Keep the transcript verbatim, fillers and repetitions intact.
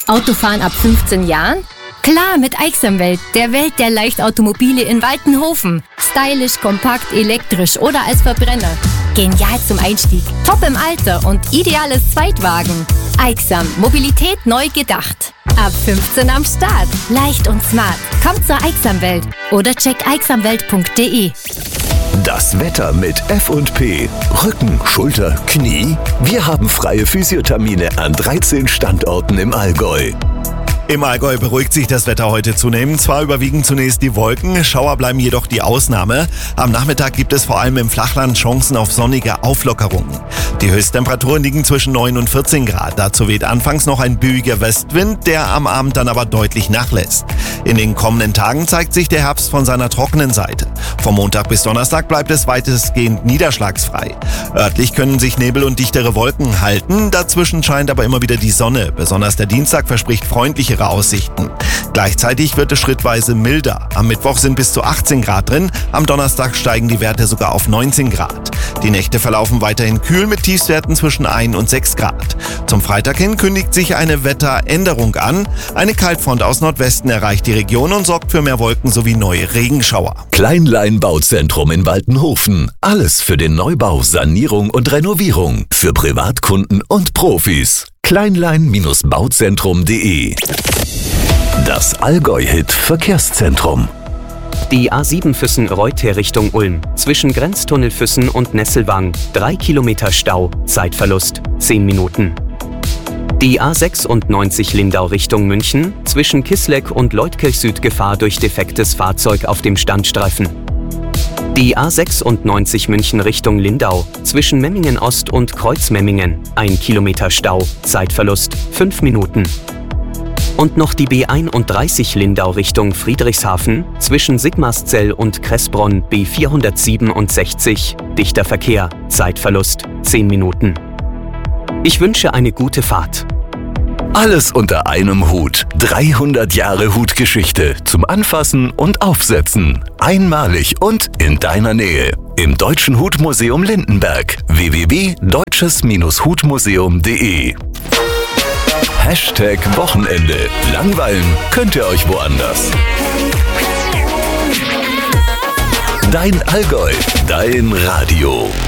Autofahren ab fünfzehn Jahren? Klar, mit Aixamwelt, der Welt der Leichtautomobile in Waltenhofen. Stylisch, kompakt, elektrisch oder als Verbrenner. Genial zum Einstieg, top im Alter und ideales Zweitwagen. Aixam, Mobilität neu gedacht. Ab fünfzehn am Start. Leicht und smart. Kommt zur Aixamwelt oder check aixamwelt punkt de. Das Wetter mit F und P. Rücken, Schulter, Knie. Wir haben freie Physiothermine an dreizehn Standorten im Allgäu. Im Allgäu beruhigt sich das Wetter heute zunehmend. Zwar überwiegen zunächst die Wolken, Schauer bleiben jedoch die Ausnahme. Am Nachmittag gibt es vor allem im Flachland Chancen auf sonnige Auflockerungen. Die Höchsttemperaturen liegen zwischen neun und vierzehn Grad. Dazu weht anfangs noch ein böiger Westwind, der am Abend dann aber deutlich nachlässt. In den kommenden Tagen zeigt sich der Herbst von seiner trockenen Seite. Vom Montag bis Donnerstag bleibt es weitestgehend niederschlagsfrei. Örtlich können sich Nebel und dichtere Wolken halten. Dazwischen scheint aber immer wieder die Sonne. Besonders der Dienstag verspricht freundliche Aussichten. Gleichzeitig wird es schrittweise milder. Am Mittwoch sind bis zu achtzehn Grad drin, am Donnerstag steigen die Werte sogar auf neunzehn Grad. Die Nächte verlaufen weiterhin kühl mit Tiefstwerten zwischen ein und sechs Grad. Zum Freitag hin kündigt sich eine Wetteränderung an. Eine Kaltfront aus Nordwesten erreicht die Region und sorgt für mehr Wolken sowie neue Regenschauer. Kleinlein Bauzentrum in Waltenhofen. Alles für den Neubau, Sanierung und Renovierung. Für Privatkunden und Profis. kleinlein Bauzentrum punkt de. Das Allgäu-Hit Verkehrszentrum. Die A sieben Füssen-Reuter Richtung Ulm. Zwischen Grenztunnel Füssen und Nesselwang. Drei Kilometer Stau. Zeitverlust zehn Minuten. Die A sechsundneunzig Lindau Richtung München. Zwischen Kisleck und Leutkirch Süd Gefahr durch defektes Fahrzeug auf dem Standstreifen. Die A sechsundneunzig München Richtung Lindau. Zwischen Memmingen Ost und Kreuzmemmingen. Ein Kilometer Stau. Zeitverlust fünf Minuten. Und noch die B einunddreißig Lindau Richtung Friedrichshafen, zwischen Sigmarszell und Kressbronn B vierhundertsiebenundsechzig, dichter Verkehr, Zeitverlust zehn Minuten. Ich wünsche eine gute Fahrt. Alles unter einem Hut. dreihundert Jahre Hutgeschichte zum Anfassen und Aufsetzen. Einmalig und in deiner Nähe. Im Deutschen Hutmuseum Lindenberg. w w w punkt deutsches Hutmuseum punkt de. Hashtag Wochenende. Langweilen könnt ihr euch woanders. Dein Allgäu, dein Radio.